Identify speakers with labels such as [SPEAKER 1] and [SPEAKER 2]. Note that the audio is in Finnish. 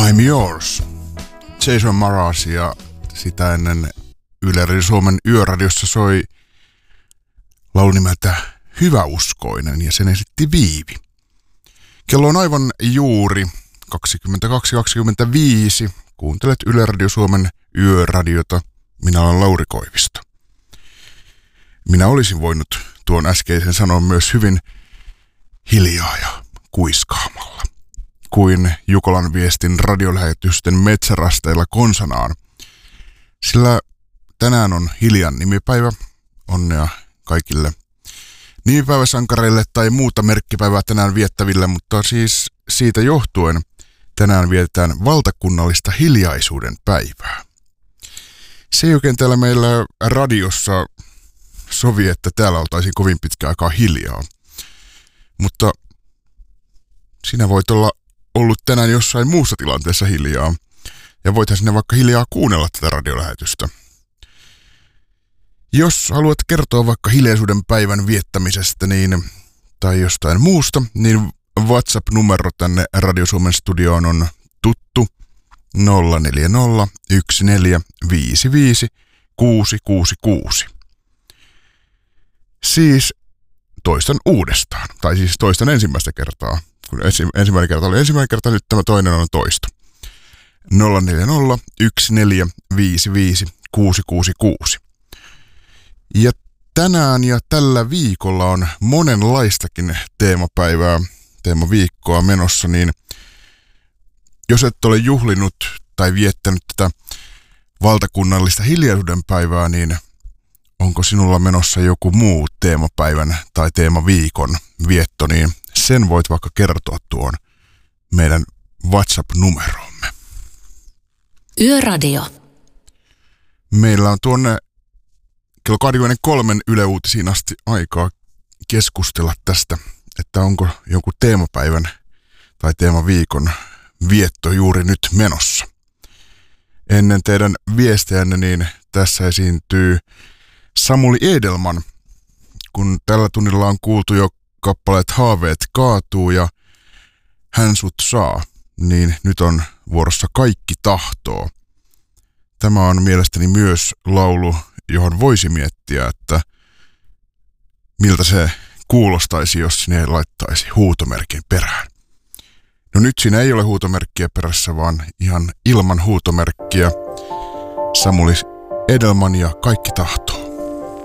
[SPEAKER 1] I'm Yours. Jason Mraz ja sitä ennen Yle Radio Suomen yöradiossa soi laulu nimeltä Hyväuskoinen ja sen esitti Viivi. Kello on aivan juuri 22.25. Kuuntelet Yle Radio Suomen yöradiota. Minä olen Lauri Koivisto. Minä olisin voinut tuon äskeisen sanoa myös hyvin hiljaa ja kuiskaamalla, kuin Jukolan viestin radiolähetysten metsärasteilla konsanaan. Sillä tänään on Hiljan nimipäivä. Onnea kaikille nimipäiväsankareille tai muuta merkkipäivää tänään viettäville, mutta siis siitä johtuen tänään vietetään valtakunnallista hiljaisuuden päivää. Se ei oikein täällä meillä radiossa sovi, että täällä oltaisiin kovin pitkä aikaa hiljaa. Mutta sinä voit olla ollut tänään jossain muussa tilanteessa hiljaa. Ja voithan sinne vaikka hiljaa kuunnella tätä radiolähetystä. Jos haluat kertoa vaikka hiljaisuuden päivän viettämisestä tai jostain muusta, niin WhatsApp-numero tänne Radio Suomen studioon on tuttu 040 1455 666. Siis toistan uudestaan, tai siis toistan ensimmäistä kertaa. Kun ensimmäinen kerta oli ensimmäinen kerta, nyt tämä toinen on toista. 040 1455 666. Ja tänään ja tällä viikolla on monenlaistakin teemapäivää, teemaviikkoa menossa, niin jos et ole juhlinut tai viettänyt tätä valtakunnallista hiljaisuuden päivää, niin onko sinulla menossa joku muu teemapäivän tai teemaviikon vietto, niin sen voit vaikka kertoa tuon meidän WhatsApp-numeroomme.
[SPEAKER 2] Yöradio.
[SPEAKER 1] Meillä on tuonne kello 23 Yle Uutisiin asti aikaa keskustella tästä, että onko joku teemapäivän tai teemaviikon vietto juuri nyt menossa. Ennen teidän viestejänne niin tässä esiintyy Samuli Edelman, kun tällä tunnilla on kuultu jo kappaleet Haaveet kaatuu ja Hän sut saa, niin nyt on vuorossa Kaikki tahtoo. Tämä on mielestäni myös laulu, johon voisi miettiä, että miltä se kuulostaisi, jos sinne laittaisi huutomerkin perään. No nyt siinä ei ole huutomerkkiä perässä, vaan ihan ilman huutomerkkiä. Samuli Edelman ja Kaikki tahtoo.